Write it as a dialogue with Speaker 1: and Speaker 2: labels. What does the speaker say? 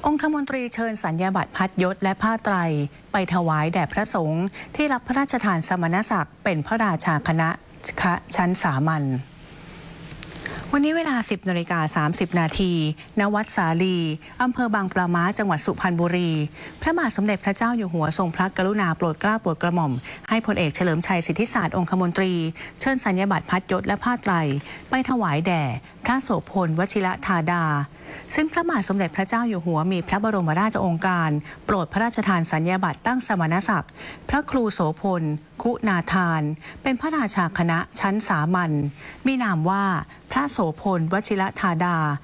Speaker 1: องคมนตรีเชิญสัญญาบัตรพัดยศและผ้าไตรไปถวายแด่พระสงฆ์ที่รับพระราชทานสมณศักดิ์เป็นพระราชาคณะชั้นสามัญวันนี้เวลา 10:30 นาทีณ วัดสาลีอำเภอบางปลาม้าจังหวัดสุพรรณบุรีพระบาทสมเด็จพระเจ้าอยู่หัวทรงพระกรุณาโปรดเกล้าโปรดกระหม่อมให้พลเอกเฉลิมชัยสิทธิศาสตร์องคมนตรีเชิญสัญญาบัตรพัดยศและผ้าไตรไปถวายแด่พระโสพลวชิรธาดาซึ่งพระบาทสมเด็จพระเจ้าอยู่หัวมีพระบรมราชโองการโปรดพระราชทานสัญญาบัตรตั้งสมณศักดิ์พระครูโสพลคุณาทานเป็นพระราชาคณะชั้นสามัญมีนามว่าพระโสพลวชิรธาดา